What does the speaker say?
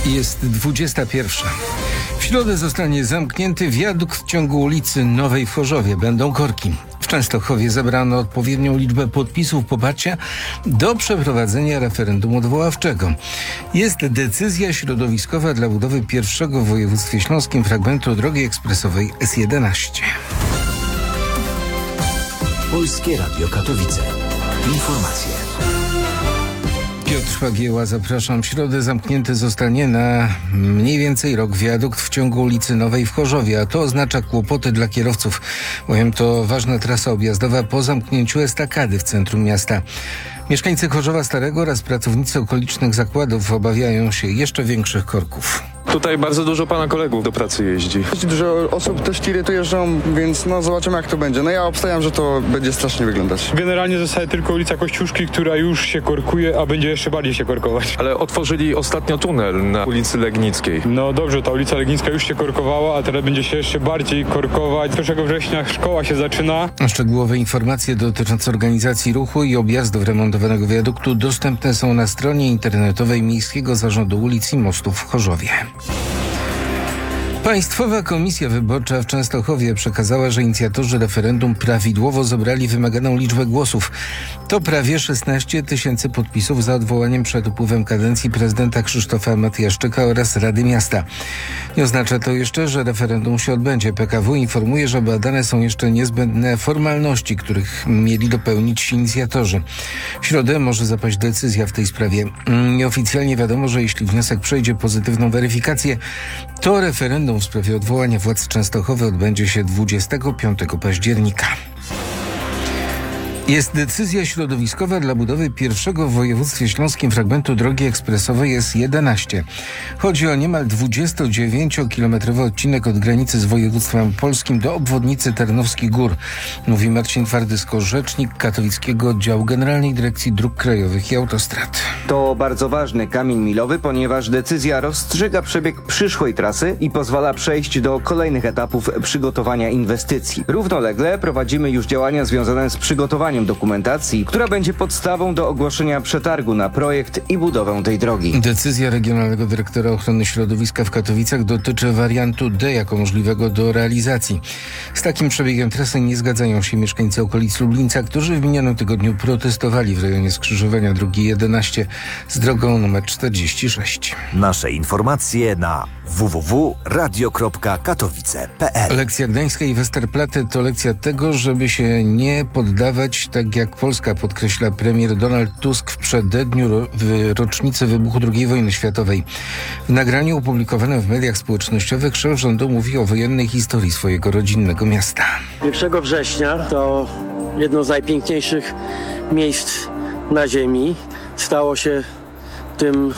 Jest 21. W środę zostanie zamknięty wiadukt w ciągu ulicy Nowej w Chorzowie. Będą korki. W Częstochowie zebrano odpowiednią liczbę podpisów poparcia do przeprowadzenia referendum odwoławczego. Jest decyzja środowiskowa dla budowy pierwszego w województwie śląskim fragmentu drogi ekspresowej S11. Polskie Radio Katowice. Informacje. Piotr Fagieła, zapraszam. W środę zamknięty zostanie na mniej więcej rok wiadukt w ciągu ulicy Nowej w Chorzowie, a to oznacza kłopoty dla kierowców, bowiem to ważna trasa objazdowa po zamknięciu estakady w centrum miasta. Mieszkańcy Chorzowa Starego oraz pracownicy okolicznych zakładów obawiają się jeszcze większych korków. Tutaj bardzo dużo pana kolegów do pracy jeździ. Dużo osób też tiry tu jeżdżą, więc zobaczymy jak to będzie. Ja obstawiam, że to będzie strasznie wyglądać. Generalnie zostaje tylko ulica Kościuszki, która już się korkuje, a będzie jeszcze bardziej się korkować. Ale otworzyli ostatnio tunel na ulicy Legnickiej. No dobrze, ta ulica Legnicka już się korkowała, a teraz będzie się jeszcze bardziej korkować. 1 września szkoła się zaczyna. Szczegółowe informacje dotyczące organizacji ruchu i objazdów remontowanego wiaduktu dostępne są na stronie internetowej Miejskiego Zarządu Ulic i Mostów w Chorzowie. Państwowa Komisja Wyborcza w Częstochowie przekazała, że inicjatorzy referendum prawidłowo zebrali wymaganą liczbę głosów. To prawie 16 000 podpisów za odwołaniem przed upływem kadencji prezydenta Krzysztofa Matyjaszczyka oraz Rady Miasta. Nie oznacza to jeszcze, że referendum się odbędzie. PKW informuje, że badane są jeszcze niezbędne formalności, których mieli dopełnić inicjatorzy. W środę może zapaść decyzja w tej sprawie. Nieoficjalnie wiadomo, że jeśli wniosek przejdzie pozytywną weryfikację, to referendum w sprawie odwołania władz Częstochowy odbędzie się 25 października. Jest decyzja środowiskowa dla budowy pierwszego w województwie śląskim fragmentu drogi ekspresowej S11. Chodzi o niemal 29-kilometrowy odcinek od granicy z województwem polskim do obwodnicy Tarnowskich Gór, mówi Marcin Twardysko, rzecznik katowickiego oddziału Generalnej Dyrekcji Dróg Krajowych i Autostrad. To bardzo ważny kamień milowy, ponieważ decyzja rozstrzyga przebieg przyszłej trasy i pozwala przejść do kolejnych etapów przygotowania inwestycji. Równolegle prowadzimy już działania związane z przygotowaniem dokumentacji, która będzie podstawą do ogłoszenia przetargu na projekt i budowę tej drogi. Decyzja Regionalnego Dyrektora Ochrony Środowiska w Katowicach dotyczy wariantu D jako możliwego do realizacji. Z takim przebiegiem trasy nie zgadzają się mieszkańcy okolic Lublińca, którzy w minionym tygodniu protestowali w rejonie skrzyżowania drogi 11 z drogą nr 46. Nasze informacje na www.radio.katowice.pl. Lekcja gdańska i Westerplatte to lekcja tego, żeby się nie poddawać, tak jak Polska, podkreśla premier Donald Tusk w przededniu rocznicy wybuchu II wojny światowej. W nagraniu opublikowanym w mediach społecznościowych szef rządu mówi o wojennej historii swojego rodzinnego miasta. 1 września to jedno z najpiękniejszych miejsc na ziemi. Stało się tym